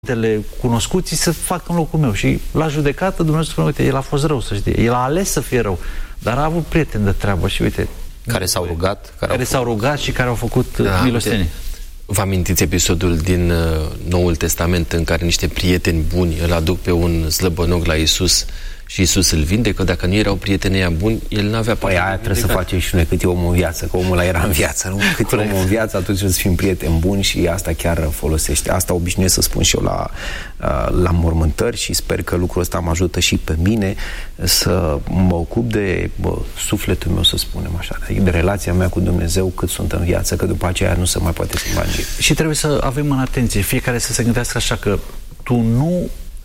cunoscuții să facă în locul meu. Și la judecată Dumnezeu spune, uite, el a fost rău, să știe. El a ales să fie rău, dar a avut prieteni de treabă și uite... Care s-au rugat. Care s-au rugat și care au făcut milostenie. Vă amintiți episodul din Noul Testament în care niște prieteni buni îl aduc pe un slăbănoc la Iisus și Iisus îl vindecă? Dacă nu erau prietenii ăia buni, el n-avea... Păi aia trebuie să facem și noi, cât e omul în viață, că omul ăla era în viață, nu? Cât e omul în viață, atunci trebuie să fim prieteni buni și asta chiar folosește. Asta obișnuiesc să spun și eu la mormântări și sper că lucrul ăsta mă ajută și pe mine să mă ocup de sufletul meu, să spunem așa, de relația mea cu Dumnezeu cât sunt în viață, că după aceea nu se mai poate schimba. Și trebuie să avem în atenție, fiecare să se gândească așa, că tu nu...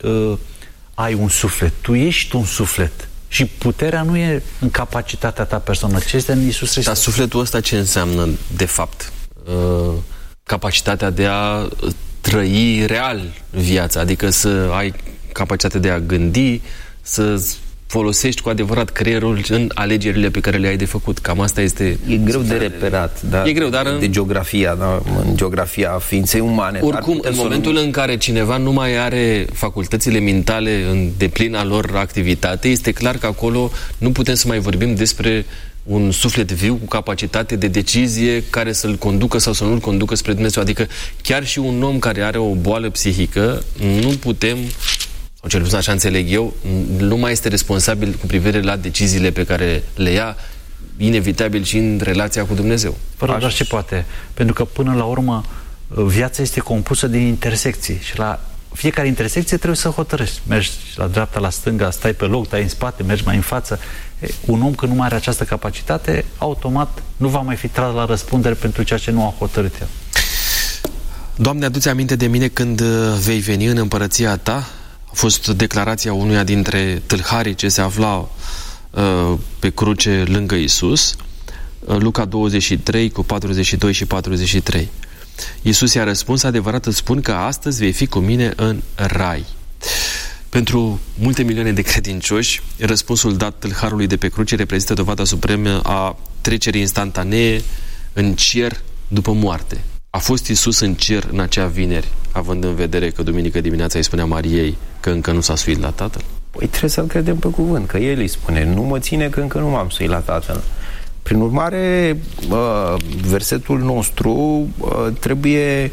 ai un suflet, tu ești un suflet și puterea nu e în capacitatea ta personală, ci este în Iisus Hristos. Dar sufletul ăsta ce înseamnă de fapt? Capacitatea de a trăi real viața, adică să ai capacitatea de a gândi, să folosești cu adevărat creierul în alegerile pe care le ai de făcut. Cam asta este... E greu de reperat, dar e greu, dar de geografia, da, în geografia ființei umane. Oricum, în momentul în care cineva nu mai are facultățile mentale în deplina lor activitate, este clar că acolo nu putem să mai vorbim despre un suflet viu cu capacitate de decizie care să-l conducă sau să nu-l conducă spre Dumnezeu. Adică chiar și un om care are o boală psihică, nu putem... cel puțin așa înțeleg eu, nu mai este responsabil cu privire la deciziile pe care le ia, inevitabil și în relația cu Dumnezeu. Fără doar ce poate. Pentru că până la urmă viața este compusă din intersecții și la fiecare intersecție trebuie să hotărăști. Mergi la dreapta, la stânga, stai pe loc, stai în spate, mergi mai în față. Un om când nu mai are această capacitate, automat nu va mai fi tras la răspundere pentru ceea ce nu a hotărât el. Doamne, adu-ți aminte de mine când vei veni în împărăția Ta? A fost declarația unuia dintre tâlharii ce se afla pe cruce lângă Iisus, Luca 23 cu 42 și 43. Iisus i-a răspuns, adevărat îți spun că astăzi vei fi cu mine în rai. Pentru multe milioane de credincioși, răspunsul dat tâlharului de pe cruce reprezintă dovada supremă a trecerii instantanee în cer după moarte. A fost Iisus în cer în acea vineri, având în vedere că duminică dimineața îi spunea Mariei că încă nu s-a suit la Tatăl? Păi trebuie să-L credem pe cuvânt, că El îi spune, nu mă ține că încă nu m-am suit la Tatăl. Prin urmare, versetul nostru trebuie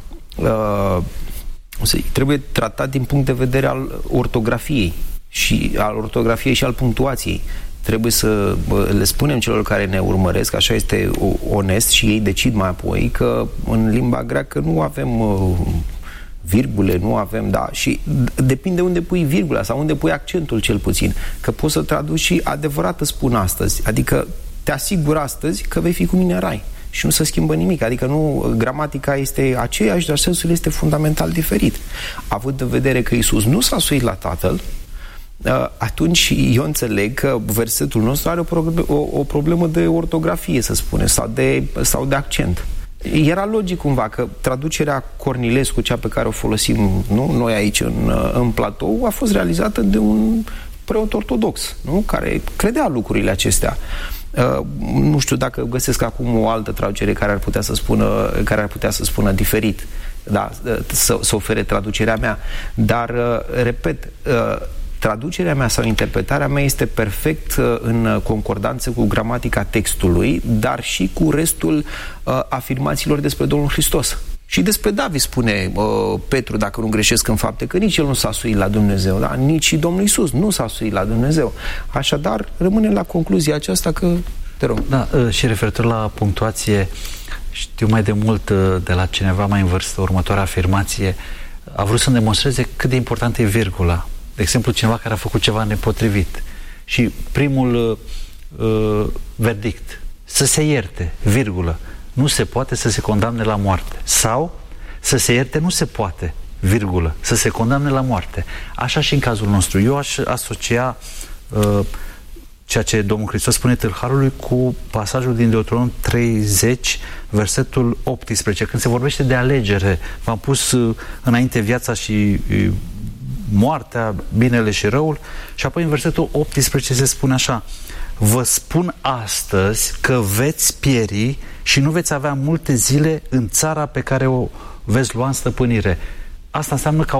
tratat din punct de vedere al ortografiei și al punctuației. Trebuie să le spunem celor care ne urmăresc, așa este onest, și ei decid mai apoi că în limba greacă nu avem virgule, nu avem, da, și depinde unde pui virgula sau unde pui accentul, cel puțin, că poți să traduci și adevărat îți spun astăzi, adică te asigur astăzi că vei fi cu mine în rai și nu se schimbă nimic, adică nu, gramatica este aceeași, dar sensul este fundamental diferit. Având în vedere că Iisus nu s-a suit la Tatăl, atunci eu înțeleg că versetul nostru are o problemă de ortografie, să spunem, sau de accent. Era logic cumva că traducerea Cornilescu, cea pe care o folosim noi aici în platou, a fost realizată de un preot ortodox, nu? Care credea lucrurile acestea. Nu știu dacă găsesc acum o altă traducere care ar putea să spună diferit, da, să ofere traducerea mea, dar repet, traducerea mea sau interpretarea mea este perfect în concordanță cu gramatica textului, dar și cu restul afirmațiilor despre Domnul Hristos. Și despre David spune Petru, dacă nu greșesc în fapte, că nici el nu s-a suit la Dumnezeu, da? Nici și Domnul Iisus nu s-a suit la Dumnezeu. Așadar, rămânem la concluzia aceasta că, te rog. Da, și referitor la punctuație, știu mai de mult de la cineva mai în vârstă, următoarea afirmație, a vrut să demonstreze cât de importantă e virgula. De exemplu, cineva care a făcut ceva nepotrivit și primul verdict, să se ierte, virgulă, nu se poate să se condamne la moarte. Sau să se ierte, nu se poate, virgulă, să se condamne la moarte. Așa și în cazul nostru. Eu aș asocia ceea ce Domnul Hristos spune tâlharului cu pasajul din Deuteronom 30, versetul 18, când se vorbește de alegere. V-am pus înainte viața și moartea, binele și răul, și apoi în versetul 18 se spune așa: vă spun astăzi că veți pieri și nu veți avea multe zile în țara pe care o veți lua în stăpânire. asta înseamnă că